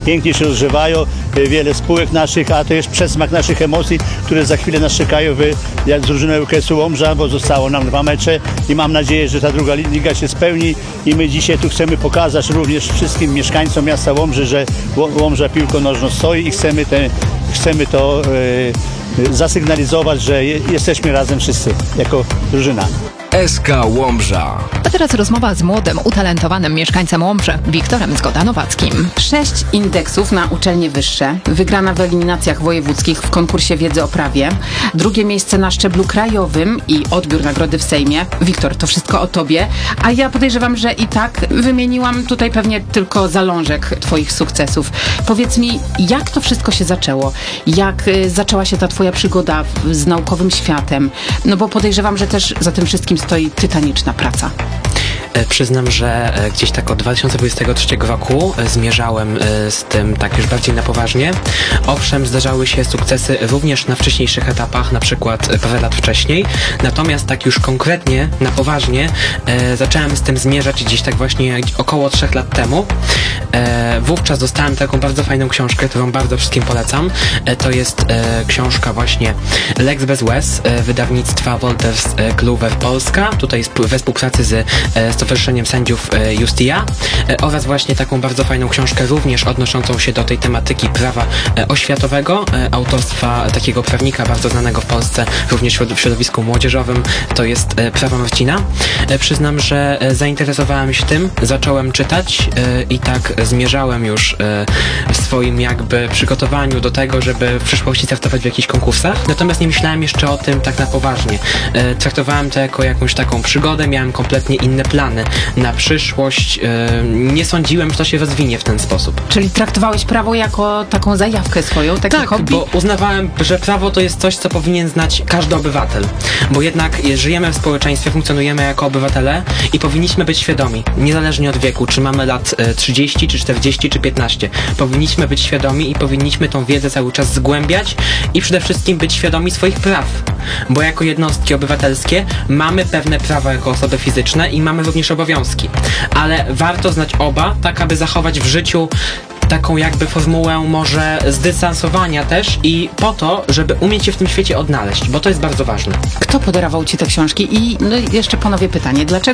pięknie się rozgrzewają, wiele spółek naszych, a to jest przedsmak naszych emocji, które za chwilę nas czekają jak z drużyną ŁKS-u Łomża, bo zostało nam 2 mecze i mam nadzieję, że ta druga liga się spełni i my dzisiaj tu chcemy pokazać również wszystkim mieszkańcom miasta Łomży, że Łomża piłką nożną stoi i chcemy to zasygnalizować, że jesteśmy razem wszyscy jako drużyna. SK Łomża. A teraz rozmowa z młodym, utalentowanym mieszkańcem Łomży, Wiktorem Zgoda-Nowackim. 6 indeksów na uczelnie wyższe, wygrana w eliminacjach wojewódzkich w konkursie wiedzy o prawie, 2. miejsce na szczeblu krajowym i odbiór nagrody w Sejmie. Wiktor, to wszystko o tobie, a ja podejrzewam, że i tak wymieniłam tutaj pewnie tylko zalążek twoich sukcesów. Powiedz mi, jak to wszystko się zaczęło? Jak zaczęła się ta twoja przygoda z naukowym światem? No bo podejrzewam, że też za tym wszystkim stoi tytaniczna praca. Przyznam, że gdzieś tak od 2023 roku zmierzałem z tym tak już bardziej na poważnie. Owszem, zdarzały się sukcesy również na wcześniejszych etapach, na przykład parę lat wcześniej. Natomiast tak już konkretnie, na poważnie zacząłem z tym zmierzać gdzieś tak właśnie około 3 lat temu. Wówczas dostałem taką bardzo fajną książkę, którą bardzo wszystkim polecam. To jest książka właśnie Lex bez łez, wydawnictwa Wolters Kluwer Polska. Tutaj we współpracy z Stowarzyszeniem Sędziów Justia oraz właśnie taką bardzo fajną książkę również odnoszącą się do tej tematyki prawa oświatowego, autorstwa takiego prawnika bardzo znanego w Polsce, również w środowisku młodzieżowym, to jest Prawa Marcina. Przyznam, że zainteresowałem się tym, zacząłem czytać i tak zmierzałem już w swoim jakby przygotowaniu do tego, żeby w przyszłości startować w jakichś konkursach. Natomiast nie myślałem jeszcze o tym tak na poważnie. Traktowałem to jako jakąś taką przygodę, miałem kompletnie inne plany na przyszłość. Nie sądziłem, że to się rozwinie w ten sposób. Czyli traktowałeś prawo jako taką zajawkę swoją, takie tak, hobby? bo uznawałem, że prawo to jest coś, co powinien znać każdy obywatel. Bo jednak żyjemy w społeczeństwie, funkcjonujemy jako obywatele i powinniśmy być świadomi, niezależnie od wieku, czy mamy lat 30, czy 40, czy 15. Powinniśmy być świadomi i powinniśmy tą wiedzę cały czas zgłębiać i przede wszystkim być świadomi swoich praw. Bo jako jednostki obywatelskie mamy pewne prawa jako osoby fizyczne i mamy również obowiązki. Ale warto znać oba, tak aby zachować w życiu taką jakby formułę może zdystansowania też i po to, żeby umieć się w tym świecie odnaleźć, bo to jest bardzo ważne. Kto podarował ci te książki? I no jeszcze ponowię pytanie,